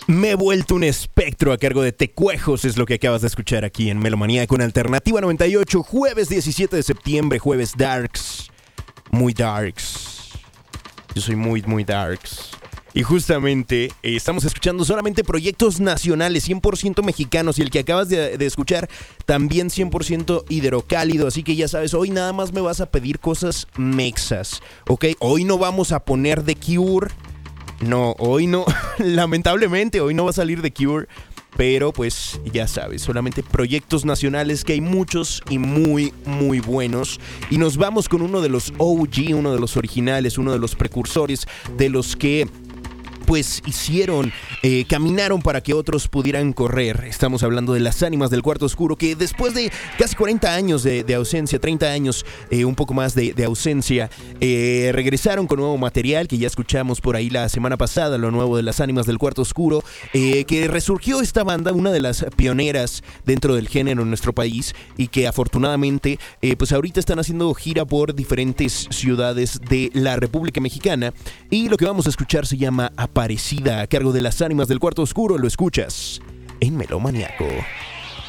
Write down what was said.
Me he vuelto un espectro a cargo de Tecuejos, es lo que acabas de escuchar aquí en Melomanía con Alternativa 98, jueves 17 de septiembre, jueves darks, muy darks. Yo soy muy darks. Y justamente estamos escuchando solamente proyectos nacionales, 100% mexicanos, y el que acabas de escuchar también 100% hidrocálido, así que ya sabes, hoy nada más me vas a pedir cosas mexas, ¿ok? Hoy no vamos a poner The Cure. No, hoy no, lamentablemente hoy no va a salir The Cure, pero pues ya sabes, solamente proyectos nacionales que hay muchos y muy buenos. Y nos vamos con uno de los OG, uno de los originales, uno de los precursores, de los que pues hicieron, caminaron para que otros pudieran correr. Estamos hablando de Las Ánimas del Cuarto Oscuro, que después de casi 40 años de ausencia, 30 años, un poco más de ausencia, regresaron con nuevo material que ya escuchamos por ahí la semana pasada, lo nuevo de Las Ánimas del Cuarto Oscuro, que resurgió esta banda, una de las pioneras dentro del género en nuestro país, y que afortunadamente, pues ahorita están haciendo gira por diferentes ciudades de la República Mexicana, y lo que vamos a escuchar se llama Aparecida, a cargo de Las Ánimas del Cuarto Oscuro. Lo escuchas en Melomaniaco.